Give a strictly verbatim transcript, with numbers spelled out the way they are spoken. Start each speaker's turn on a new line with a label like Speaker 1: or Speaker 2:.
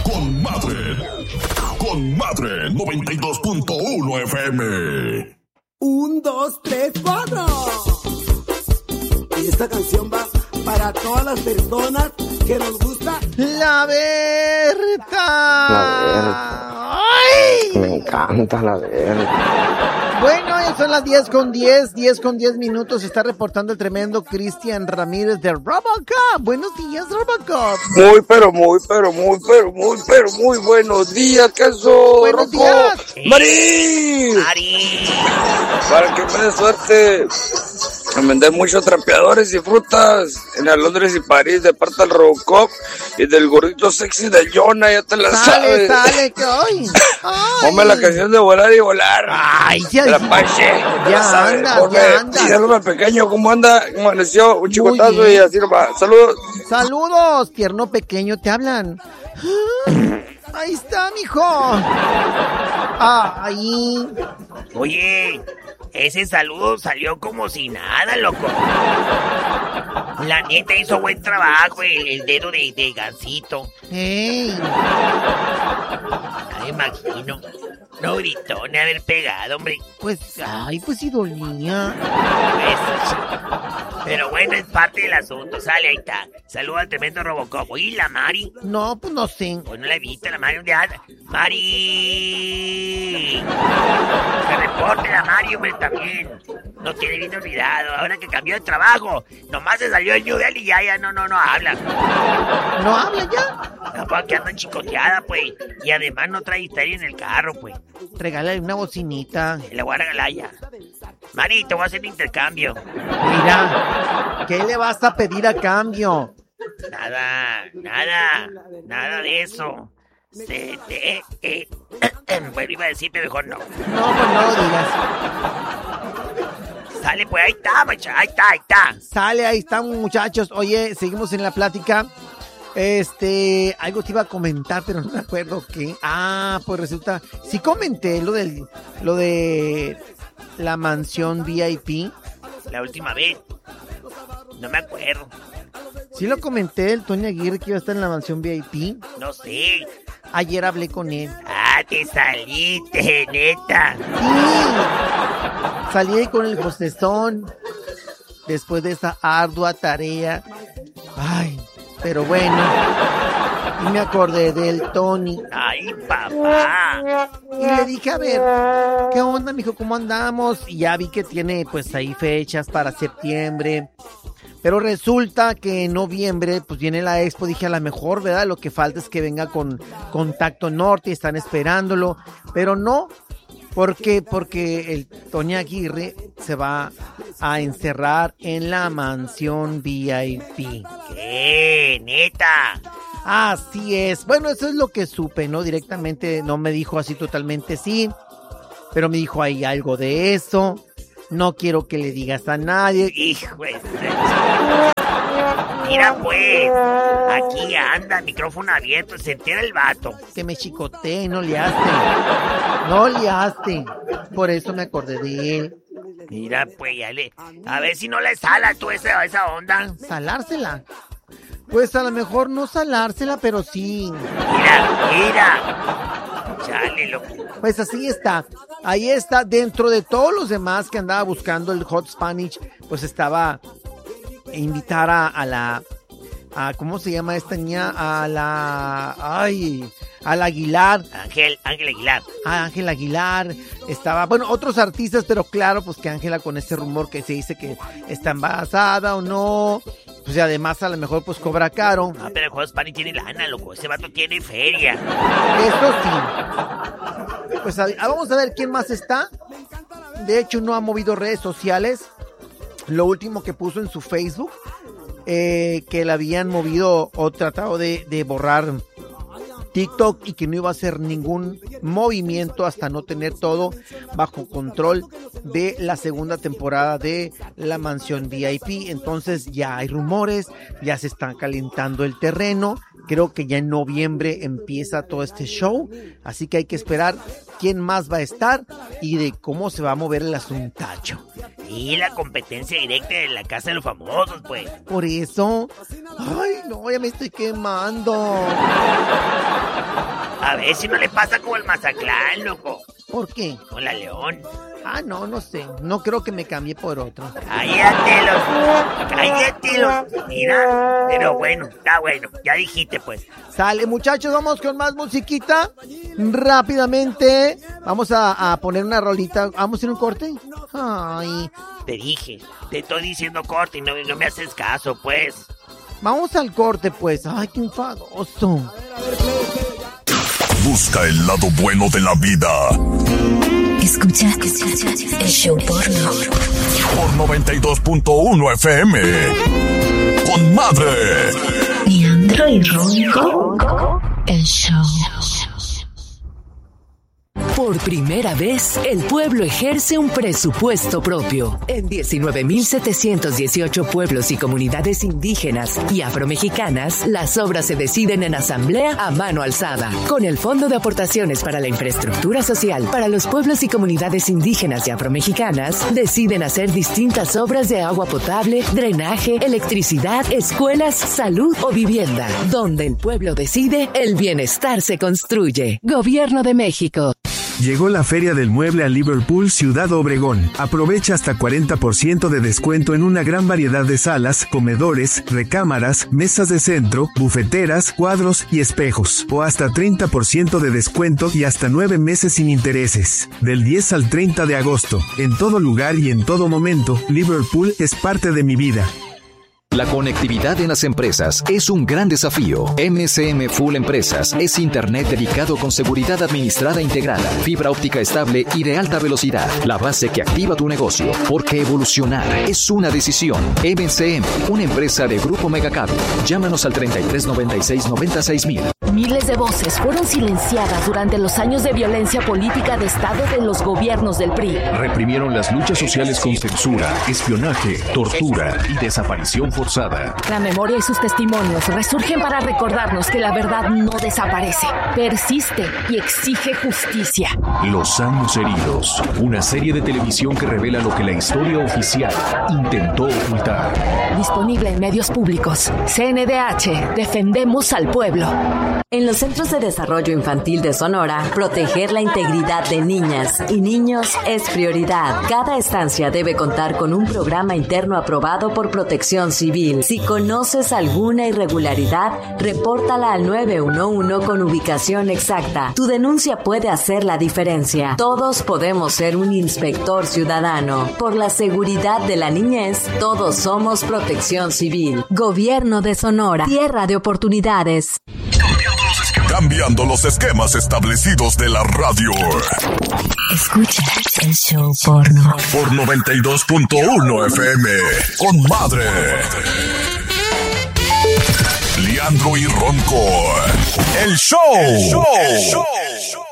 Speaker 1: Con madre. Con madre noventa y dos punto uno F M.
Speaker 2: Un, dos, tres, cuatro. Y esta canción va para todas las personas que nos gusta
Speaker 3: la Berta.
Speaker 4: La Berta. ¡Ay! Me encanta la Berta.
Speaker 3: Bueno, ya son las diez con diez, diez con diez minutos. Se está reportando el tremendo Cristian Ramírez de Robocop. Buenos días, Robocop.
Speaker 4: Muy, pero muy, pero muy, pero muy, pero muy buenos días, queso.
Speaker 3: Buenos
Speaker 4: Roco.
Speaker 3: días.
Speaker 4: ¡Marí!
Speaker 5: ¡Marí!
Speaker 4: Para que me dé suerte a vender muchos trapeadores y frutas en la Londres y París de parte del Robocop y del gordito sexy de Jonah, ya te la
Speaker 3: Sale,
Speaker 4: sabes.
Speaker 3: sale, que hoy.
Speaker 4: Ponme la canción de volar y volar.
Speaker 3: Ay, ya.
Speaker 4: De la Pache.
Speaker 3: Ya anda, ya anda.
Speaker 4: Y saludos al pequeño, ¿cómo anda? ¿Cómo amaneció? Un
Speaker 3: Muy
Speaker 4: chicotazo
Speaker 3: bien.
Speaker 4: y así nomás. Saludos.
Speaker 3: Saludos, tierno pequeño, te hablan. Ahí está, mijo. Ahí.
Speaker 5: Oye, ese saludo salió como si nada, loco. La neta hizo buen trabajo el, el dedo de, de Gansito.
Speaker 3: Hey.
Speaker 5: No me imagino. No gritó ni haber pegado, hombre.
Speaker 3: Pues, ay, pues sí dolía.
Speaker 5: Pues, sí. Pero bueno, es parte del asunto. Sale, ahí está. Saluda al tremendo Robocop. ¿Y la Mari?
Speaker 3: No, pues no sé.
Speaker 5: Pues no la he visto, la Mari. ¿Dónde anda? ¡Mari! Se reporte la Mari, hombre, también. No tiene bien olvidado. Ahora que cambió de trabajo, nomás se salió el New Delhi y ya, ya no, no, no habla.
Speaker 3: ¿No habla ya?
Speaker 5: Capaz que anda chicoteada, pues. Y además no trae histeria en el carro, pues.
Speaker 3: Regálale una bocinita.
Speaker 5: Le voy a regalar ya. Mari, te voy a hacer un intercambio.
Speaker 3: Mira, ¿qué le vas a pedir a cambio?
Speaker 5: Nada, nada, nada de eso. Se te... Eh, bueno, iba a decir, pero mejor no.
Speaker 3: No, pues no lo digas.
Speaker 5: Sale, pues ahí está, macha, ahí está, ahí está.
Speaker 3: Sale, ahí están, muchachos. Oye, seguimos en la plática. Este, algo te iba a comentar, pero no me acuerdo qué. Ah, pues resulta, sí comenté lo del, lo de la mansión V I P.
Speaker 5: La última vez. No me acuerdo.
Speaker 3: Sí lo comenté, el Tony Aguirre que iba a estar en la mansión V I P.
Speaker 5: No sé.
Speaker 3: Ayer hablé con él.
Speaker 5: Ah, te saliste, neta.
Speaker 3: Sí. Salí con el hostesón después de esa ardua tarea. Ay, pero bueno. Y me acordé del Tony.
Speaker 5: Ay, papá.
Speaker 3: Y le dije, a ver, ¿qué onda, mijo? ¿Cómo andamos? Y ya vi que tiene, pues, ahí fechas para septiembre. Pero resulta que en noviembre, pues, viene la expo. Dije, a lo mejor, ¿verdad? Lo que falta es que venga con Contacto Norte. Están esperándolo. Pero no. ¿Por qué? Porque el Tony Aguirre se va a encerrar en la mansión V I P.
Speaker 5: ¿Qué? ¿Neta?
Speaker 3: Así es. Bueno, eso es lo que supe, ¿no? Directamente no me dijo así totalmente sí, pero me dijo hay algo de eso. No quiero que le digas a nadie.
Speaker 5: Hijo de... Mira, pues, aquí anda, micrófono abierto, se entera el vato.
Speaker 3: Que me chicoteé, no le haste. No le haste. Por eso me acordé de él.
Speaker 5: Mira, pues, ya le... A ver si no le sala tú esa, esa onda.
Speaker 3: ¿Salársela? Pues a lo mejor no salársela, pero sí.
Speaker 5: Mira, mira. Chale, loco.
Speaker 3: Pues así está. Ahí está, dentro de todos los demás que andaba buscando el Hot Spanish, pues estaba invitar a, a la... A, ¿cómo se llama esta niña? A la... Ay... A la Aguilar.
Speaker 5: Ángel, Ángel Aguilar.
Speaker 3: A Ángel Aguilar. Estaba... Bueno, otros artistas, pero claro, pues que Ángela con ese rumor que se dice que está embarazada o no... Pues y además a lo mejor pues cobra caro.
Speaker 5: Ah, pero el Hot Spanish tiene lana, loco. Ese vato tiene feria.
Speaker 3: Eso sí. Pues a, a, vamos a ver quién más está. De hecho, no ha movido redes sociales. Lo último que puso en su Facebook, eh, que le habían movido o tratado de, de borrar TikTok y que no iba a hacer ningún movimiento hasta no tener todo bajo control de la segunda temporada de La Mansión V I P. Entonces ya hay rumores, ya se está calentando el terreno. Creo que ya en noviembre empieza todo este show, así que hay que esperar quién más va a estar y de cómo se va a mover el asuntacho.
Speaker 5: Sí, la competencia directa de la casa de los famosos, pues.
Speaker 3: Por eso. Ay, no, ya me estoy quemando.
Speaker 5: A ver si no le pasa como el Mazatlán, loco.
Speaker 3: ¿Por qué?
Speaker 5: Con la León.
Speaker 3: Ah, no, no sé. No creo que me cambie por otro.
Speaker 5: Cállatelos. Cállatelos. Mira. Pero bueno, está bueno. Ya dijiste, pues.
Speaker 3: Sale, muchachos, vamos con más musiquita. Rápidamente. Vamos a, a poner una rolita. ¿Vamos a hacer un corte? Ay.
Speaker 5: Te dije. Te estoy diciendo corte y no, no me haces caso, pues.
Speaker 3: Vamos al corte, pues. Ay, qué enfadoso.
Speaker 1: Busca el lado bueno de la vida.
Speaker 6: Escucha, escucha, el show porno.
Speaker 1: Por noventa y dos punto uno F M. Con Madre.
Speaker 6: Leandro y Ronco. El show. Por primera vez, el pueblo ejerce un presupuesto propio. En diecinueve mil setecientos dieciocho pueblos y comunidades indígenas y afromexicanas, las obras se deciden en asamblea a mano alzada. Con el Fondo de Aportaciones para la Infraestructura Social para los pueblos y comunidades indígenas y afromexicanas, deciden hacer distintas obras de agua potable, drenaje, electricidad, escuelas, salud o vivienda. Donde el pueblo decide, el bienestar se construye. Gobierno de México.
Speaker 7: Llegó la Feria del Mueble a Liverpool, Ciudad Obregón. Aprovecha hasta cuarenta por ciento de descuento en una gran variedad de salas, comedores, recámaras, mesas de centro, bufeteras, cuadros y espejos. O hasta treinta por ciento de descuento y hasta nueve meses sin intereses. Del diez al treinta de agosto. En todo lugar y en todo momento, Liverpool es parte de mi vida.
Speaker 8: La conectividad en las empresas es un gran desafío. M S M Full Empresas es internet dedicado con seguridad administrada integrada, fibra óptica estable y de alta velocidad. La base que activa tu negocio, porque evolucionar es una decisión. M S M, una empresa de Grupo Megacable. Llámanos al treinta y tres noventa y seis noventa y seis mil.
Speaker 6: Miles de voces fueron silenciadas durante los años de violencia política de Estado de los gobiernos del P R I.
Speaker 9: Reprimieron las luchas sociales con censura, espionaje, tortura y desaparición forzada.
Speaker 6: La memoria y sus testimonios resurgen para recordarnos que la verdad no desaparece, persiste y exige justicia.
Speaker 9: Los años heridos, una serie de televisión que revela lo que la historia oficial intentó ocultar.
Speaker 6: Disponible en medios públicos. C N D H, defendemos al pueblo.
Speaker 10: En los Centros de Desarrollo Infantil de Sonora, proteger la integridad de niñas y niños es prioridad. Cada estancia debe contar con un programa interno aprobado por Protección Civil. Si conoces alguna irregularidad, repórtala al nueve uno uno con ubicación exacta. Tu denuncia puede hacer la diferencia. Todos podemos ser un inspector ciudadano. Por la seguridad de la niñez, todos somos Protección Civil. Gobierno de Sonora. Tierra de oportunidades.
Speaker 1: Cambiando los esquemas establecidos de la radio.
Speaker 6: Escucha el show porno.
Speaker 1: Por noventa y dos punto uno F M. Con Madre. Leandro y Ronco. El show. El show. El show.